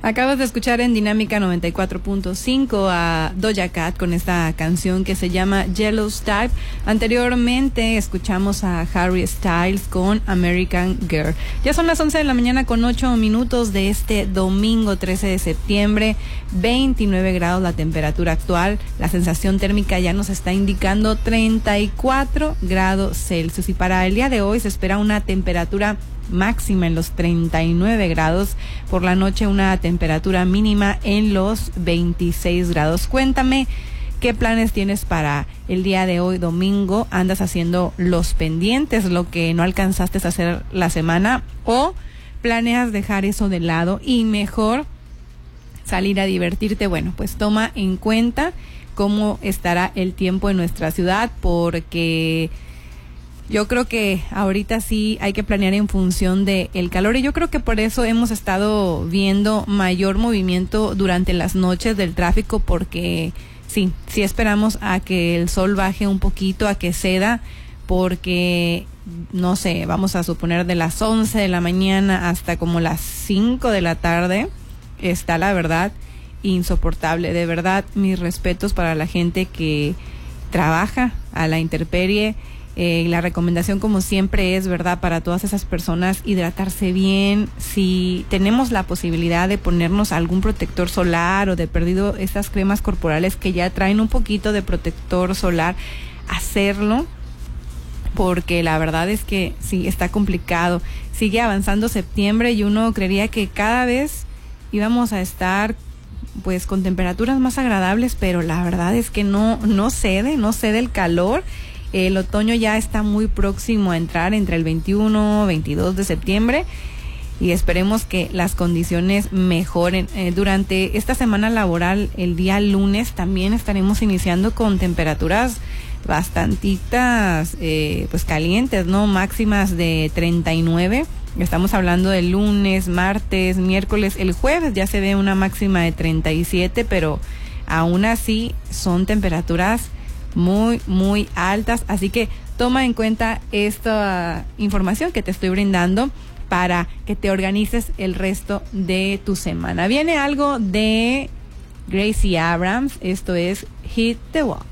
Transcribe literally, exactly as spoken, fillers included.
Acabas de escuchar en Dinámica noventa y cuatro punto cinco a Doja Cat con esta canción que se llama Jealous Type. Anteriormente escuchamos a Harry Styles con American Girl. Ya son las once de la mañana con ocho minutos de este domingo trece de septiembre. veintinueve grados la temperatura actual. La sensación térmica ya nos está indicando treinta y cuatro grados Celsius. Y para el día de hoy se espera una temperatura máxima en los treinta y nueve grados, por la noche una temperatura mínima en los veintiséis grados. Cuéntame qué planes tienes para el día de hoy domingo. ¿Andas haciendo los pendientes, lo que no alcanzaste a hacer la semana, o planeas dejar eso de lado y mejor salir a divertirte? Bueno, pues toma en cuenta cómo estará el tiempo en nuestra ciudad, porque yo creo que ahorita sí hay que planear en función de el calor, y yo creo que por eso hemos estado viendo mayor movimiento durante las noches del tráfico, porque sí, sí esperamos a que el sol baje un poquito, a que ceda, porque no sé, vamos a suponer de las once de la mañana hasta como las cinco de la tarde está, la verdad, insoportable. De verdad, mis respetos para la gente que trabaja a la intemperie. Eh, la recomendación, como siempre, es, ¿verdad?, para todas esas personas, hidratarse bien. Si tenemos la posibilidad de ponernos algún protector solar, o de perdido estas cremas corporales que ya traen un poquito de protector solar, hacerlo, porque la verdad es que sí, está complicado. Sigue avanzando septiembre y uno creería que cada vez íbamos a estar pues con temperaturas más agradables, pero la verdad es que no, no cede, no cede el calor. El otoño ya está muy próximo a entrar, entre el veintiuno, veintidós de septiembre, y esperemos que las condiciones mejoren. Eh, durante esta semana laboral, el día lunes, también estaremos iniciando con temperaturas bastantitas, eh, pues calientes, ¿no? Máximas de treinta y nueve. Estamos hablando de lunes, martes, miércoles. El jueves ya se ve una máxima de treinta y siete, pero aún así son temperaturas muy, muy altas. Así que toma en cuenta esta información que te estoy brindando para que te organices el resto de tu semana. Viene algo de Gracie Abrams. Esto es Hit the Wall.